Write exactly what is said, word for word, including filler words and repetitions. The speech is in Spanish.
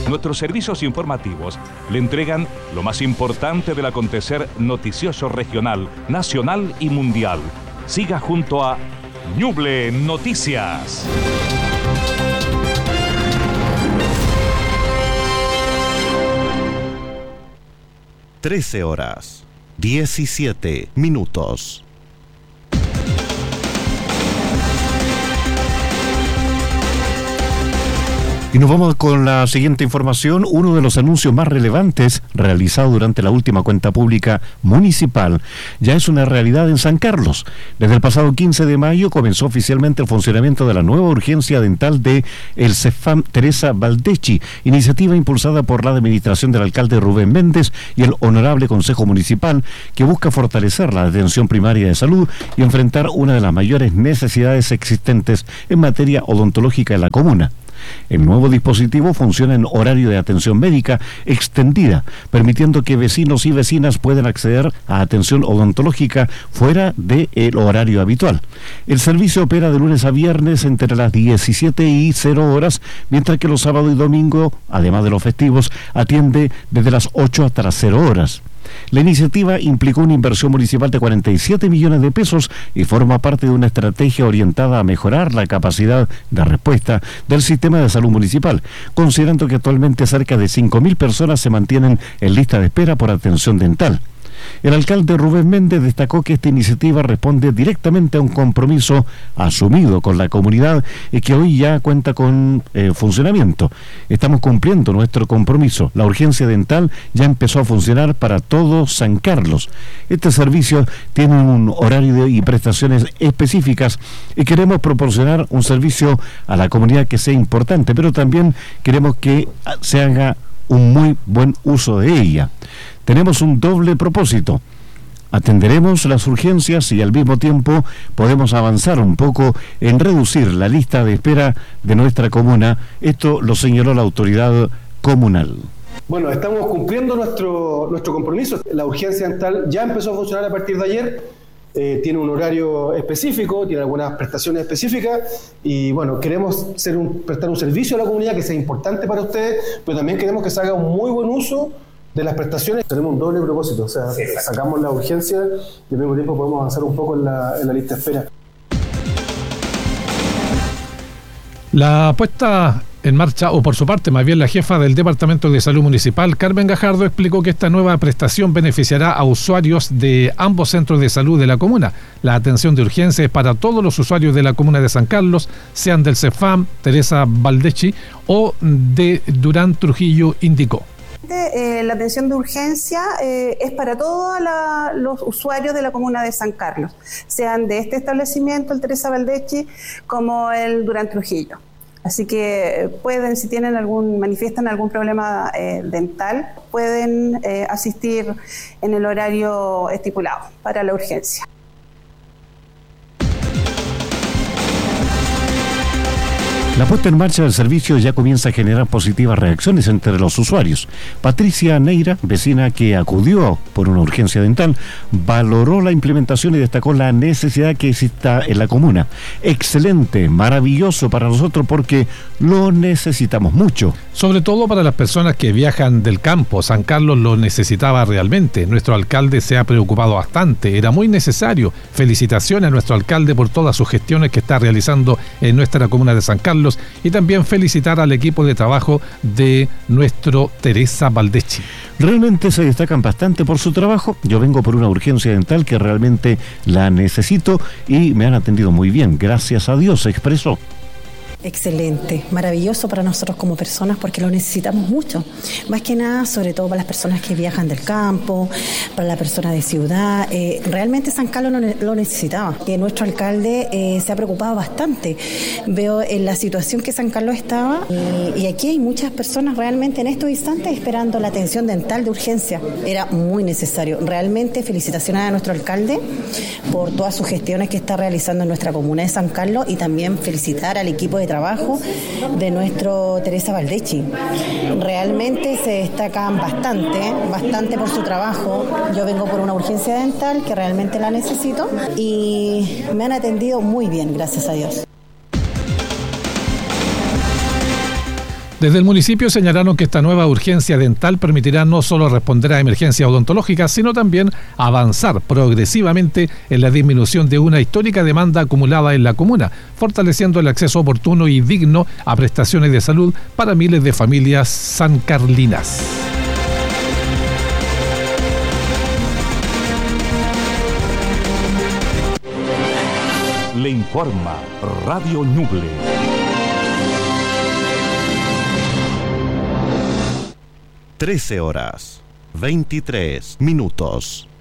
Nuestros servicios informativos le entregan lo más importante del acontecer noticioso regional, nacional y mundial. Siga junto a Ñuble Noticias. trece horas, diecisiete minutos. Y nos vamos con la siguiente información. Uno de los anuncios más relevantes realizado durante la última cuenta pública municipal ya es una realidad en San Carlos. Desde el pasado quince de mayo comenzó oficialmente el funcionamiento de la nueva urgencia dental de el CEFAM Teresa Baldecchi, iniciativa impulsada por la administración del alcalde Rubén Méndez y el honorable Consejo Municipal, que busca fortalecer la atención primaria de salud y enfrentar una de las mayores necesidades existentes en materia odontológica en la comuna. El nuevo dispositivo funciona en horario de atención médica extendida, permitiendo que vecinos y vecinas puedan acceder a atención odontológica fuera del horario habitual. El servicio opera de lunes a viernes entre las diecisiete y cero horas, mientras que los sábados y domingos, además de los festivos, atiende desde las ocho hasta las cero horas. La iniciativa implicó una inversión municipal de cuarenta y siete millones de pesos y forma parte de una estrategia orientada a mejorar la capacidad de respuesta del sistema de salud municipal, considerando que actualmente cerca de cinco mil personas se mantienen en lista de espera por atención dental. El alcalde Rubén Méndez destacó que esta iniciativa responde directamente a un compromiso asumido con la comunidad y que hoy ya cuenta con eh, funcionamiento. Estamos cumpliendo nuestro compromiso. La urgencia dental ya empezó a funcionar para todo San Carlos. Este servicio tiene un horario y prestaciones específicas y queremos proporcionar un servicio a la comunidad que sea importante, pero también queremos que se haga un muy buen uso de ella. Tenemos un doble propósito. Atenderemos las urgencias y al mismo tiempo podemos avanzar un poco en reducir la lista de espera de nuestra comuna. Esto lo señaló la autoridad comunal. Bueno, estamos cumpliendo nuestro, nuestro compromiso. La urgencia dental ya empezó a funcionar a partir de ayer. Eh, tiene un horario específico, tiene algunas prestaciones específicas y bueno, queremos ser un, prestar un servicio a la comunidad que sea importante para ustedes, pero también queremos que se haga un muy buen uso de las prestaciones. Tenemos un doble propósito, o sea, sí, sacamos la urgencia y al mismo tiempo podemos avanzar un poco en la, en la lista de espera. La puesta en marcha, o por su parte, más bien la jefa del Departamento de Salud Municipal, Carmen Gajardo, explicó que esta nueva prestación beneficiará a usuarios de ambos centros de salud de la comuna. La atención de urgencia es para todos los usuarios de la comuna de San Carlos, sean del CEFAM Teresa Baldecchi o de Durán Trujillo, indicó. Eh, la atención de urgencia eh, es para todos la, los usuarios de la comuna de San Carlos, sean de este establecimiento, el Teresa Baldecchi, como el Durán Trujillo. Así que pueden, si tienen algún, manifiestan algún problema eh, dental, pueden eh, asistir en el horario estipulado para la urgencia. La puesta en marcha del servicio ya comienza a generar positivas reacciones entre los usuarios. Patricia Neira, vecina que acudió por una urgencia dental, valoró la implementación y destacó la necesidad que exista en la comuna. Excelente, maravilloso para nosotros porque lo necesitamos mucho. Sobre todo para las personas que viajan del campo. San Carlos lo necesitaba realmente. Nuestro alcalde se ha preocupado bastante. Era muy necesario. Felicitaciones a nuestro alcalde por todas sus gestiones que está realizando en nuestra comuna de San Carlos. Y también felicitar al equipo de trabajo de nuestro Teresa Baldecchi. Realmente se destacan bastante por su trabajo. Yo vengo por una urgencia dental que realmente la necesito y me han atendido muy bien. Gracias a Dios, expresó. Excelente, maravilloso para nosotros como personas porque lo necesitamos mucho. Más que nada, sobre todo para las personas que viajan del campo, para las personas de ciudad. Eh, realmente San Carlos lo, lo necesitaba. Que nuestro alcalde eh, se ha preocupado bastante. Veo en la situación que San Carlos estaba y, y aquí hay muchas personas realmente en estos instantes esperando la atención dental de urgencia. Era muy necesario. Realmente felicitaciones a nuestro alcalde por todas sus gestiones que está realizando en nuestra comuna de San Carlos y también felicitar al equipo de trabajo de nuestro Teresa Baldecchi. Realmente se destacan bastante, bastante por su trabajo. Yo vengo por una urgencia dental que realmente la necesito y me han atendido muy bien, gracias a Dios. Desde el municipio señalaron que esta nueva urgencia dental permitirá no solo responder a emergencias odontológicas, sino también avanzar progresivamente en la disminución de una histórica demanda acumulada en la comuna, fortaleciendo el acceso oportuno y digno a prestaciones de salud para miles de familias sancarlinas. Le informa Radio Ñuble. trece horas, veintitrés minutos.